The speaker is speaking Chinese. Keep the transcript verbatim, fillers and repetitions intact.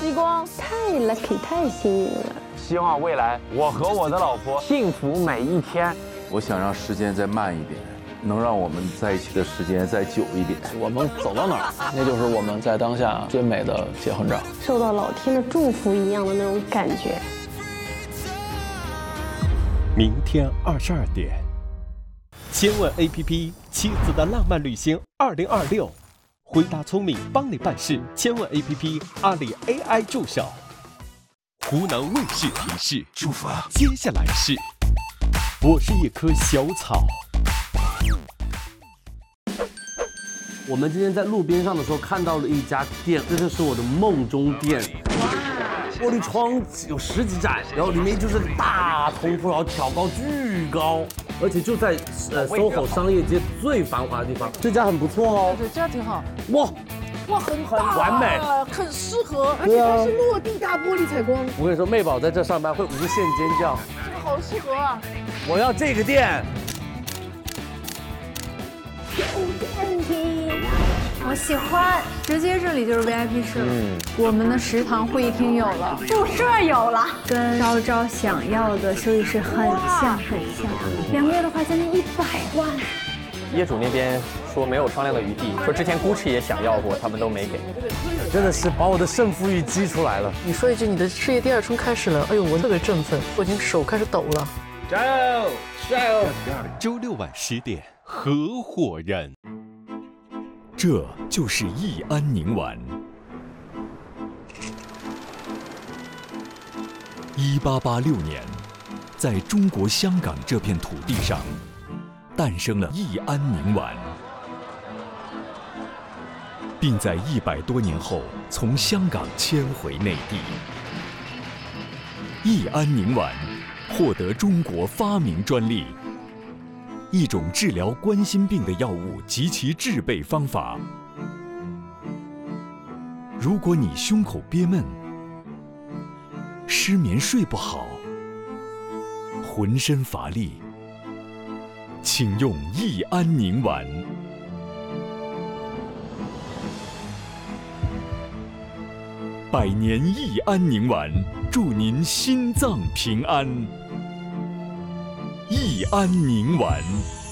激光， 太 lucky， 太幸运了。 希望未来我和我的老婆幸福每一天。 我想让时间再慢一点，能让我们在一起的时间再久一点。 我们走到哪儿，那就是我们在当下最美的结婚照。 受到老天的祝福一样的那种感觉。 明天二十二点，千问 A P P 妻子的浪漫旅行二零二六，回答聪明帮你办事。千问 A P P 阿里 A I 助手。湖南卫视提示：出发，接下来是，我是一棵小草。 我们今天在路边上的时候看到了一家店，这就是我的梦中店。玻璃窗有十几盏，然后里面就是大通铺，然后挑高巨高，而且就在呃 S O H O 商业街最繁华的地方。这家很不错哦， 对，这样挺好。 哇哇，很很完美， 很适合，而且它是落地大玻璃采光。 我跟你说，妹宝在这上班会无限尖叫， 这个好适合啊！ 我要这个店。 问题，我喜欢，直接这里就是 V I P 室了。嗯，我们的食堂会议厅有了，宿舍有了，跟昭昭想要的休息室很像很像。两个月的话将近一百万。 业主那边说没有商量的余地，说之前 Gucci 也想要过，他们都没给。 真的是把我的胜负欲激出来了。 你说一句你的事业第二春开始了，哎呦，我特别振奋，我已经手开始抖了。 加油，加油！ 周六晚十点，合伙人。 这就是益安宁丸。一八八六年，在中国香港这片土地上，诞生了益安宁丸，并在一百多年后从香港迁回内地。益安宁丸获得中国发明专利。一种治疗冠心病的药物及其制备方法。如果你胸口憋闷、失眠睡不好、浑身乏力，请用益安宁丸。百年益安宁丸，祝您心脏平安。益安宁丸。